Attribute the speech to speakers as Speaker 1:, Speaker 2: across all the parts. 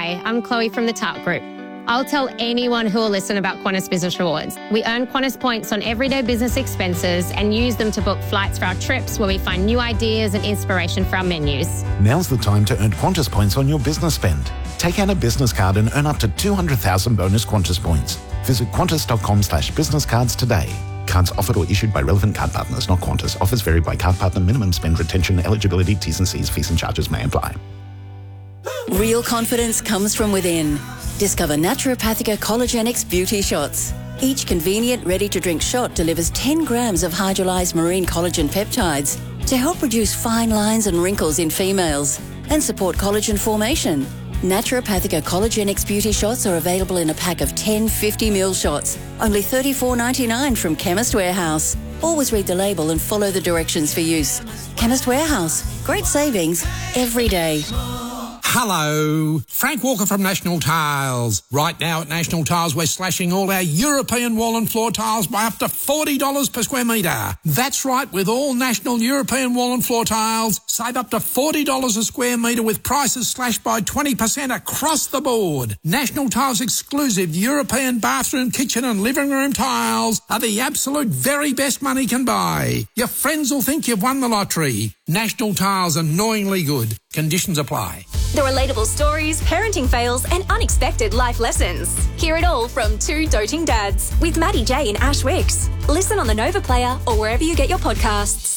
Speaker 1: Hi, I'm Chloe from the TARP Group. I'll tell anyone who will listen about Qantas Business Rewards. We earn Qantas points on everyday business expenses and use them to book flights for our trips where we find new ideas and inspiration for our menus.
Speaker 2: Now's the time to earn Qantas points on your business spend. Take out a business card and earn up to 200,000 bonus Qantas points. Visit qantas.com/business cards today. Cards offered or issued by relevant card partners, not Qantas. Offers vary by card partner. Minimum spend, retention, eligibility, T's and C's, fees and charges may apply.
Speaker 3: Real confidence comes from within. Discover Naturopathica Collagenix Beauty Shots. Each convenient, ready-to-drink shot delivers 10 grams of hydrolyzed marine collagen peptides to help reduce fine lines and wrinkles in females and support collagen formation. Naturopathica Collagenix Beauty Shots are available in a pack of 10 50ml shots, only $34.99 from Chemist Warehouse. Always read the label and follow the directions for use. Chemist Warehouse. Great savings every day.
Speaker 4: Hello, Frank Walker from National Tiles. Right now at National Tiles, we're slashing all our European wall and floor tiles by up to $40 per square metre. That's right, with all national European wall and floor tiles, save up to $40 a square metre with prices slashed by 20% across the board. National Tiles exclusive European bathroom, kitchen and living room tiles are the absolute very best money can buy. Your friends will think you've won the lottery. National Tiles, annoyingly good. Conditions apply.
Speaker 5: The relatable stories, parenting fails and unexpected life lessons. Hear it all from two doting dads with Maddie J and Ash Wicks. Listen on the Nova Player or wherever you get your podcasts.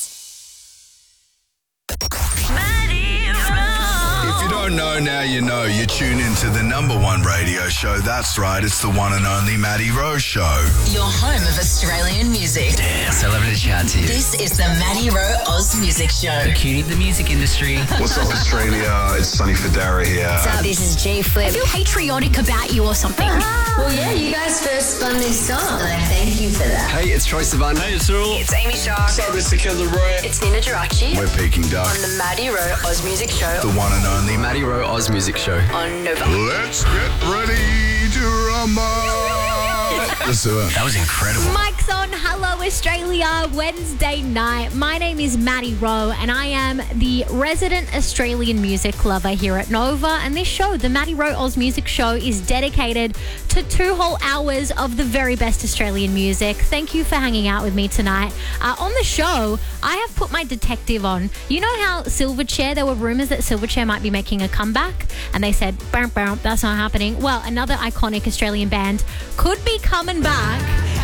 Speaker 6: If you don't know, now you know. You tune into the #1 radio show. That's right, it's the one and only Maddie Rowe Show.
Speaker 7: Your home of Australian music.
Speaker 8: Damn, so lovely to chat to you.
Speaker 7: This is the Maddie Rowe Oz Music Show.
Speaker 8: The cutie of the music industry.
Speaker 9: What's up, Australia? It's Sunny Federa here.
Speaker 10: What's up? This is G Flip.
Speaker 11: I feel patriotic about you or something.
Speaker 10: Well, yeah, you guys first spun this song, and I thank you for that.
Speaker 12: Hey, it's Troye Sivan.
Speaker 13: Hey, it's Cyril.
Speaker 14: It's Amy Shark.
Speaker 15: What's up, Mr. Killer Roy.
Speaker 14: It's Nina Geraci.
Speaker 6: We're Peking Duck.
Speaker 14: On the Maddie Rowe Oz Music Show.
Speaker 6: The one and only
Speaker 12: Maddie Rowe Oz Music Show.
Speaker 14: On Nova.
Speaker 6: Let's get ready to rumble. Let's do it.
Speaker 8: That was incredible.
Speaker 11: Mike's on. Hello, Australia. Wednesday night. My name is Maddie Rowe, and I am the resident Australian music lover here at Nova. And this show, the Maddie Rowe Oz Music Show, is dedicated to 2 whole hours of the very best Australian music. Thank you for hanging out with me tonight. On the show, I have put my detective on. You know how Silverchair, there were rumours that Silverchair might be making a comeback, and they said, bam, bam, that's not happening. Well, another iconic Australian band could be coming back.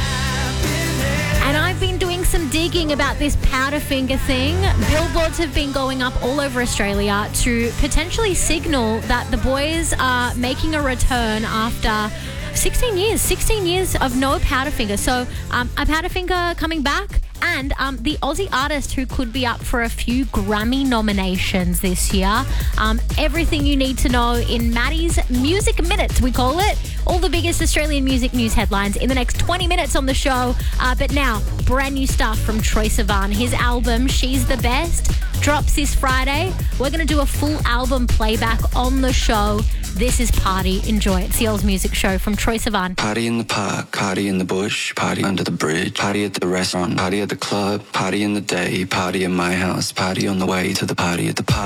Speaker 11: And I've been doing some digging about this Powderfinger thing. Billboards have been going up all over Australia to potentially signal that the boys are making a return after 16 years of no Powderfinger. So a Powderfinger coming back, and the Aussie artist who could be up for a few Grammy nominations this year. Everything you need to know in Maddie's Music Minutes, we call it. All the biggest Australian music news headlines in the next 20 minutes on the show. But now, brand new stuff from Troye Sivan. His album, She's the Best, drops this Friday. We're going to do a full album playback on the show. This is Party. Enjoy. It's the Oz Music Show from Troye Sivan.
Speaker 16: Party in the park, party in the bush, party under the bridge, party at the restaurant, party at the club, party in the day, party in my house, party on the way to the party at the park.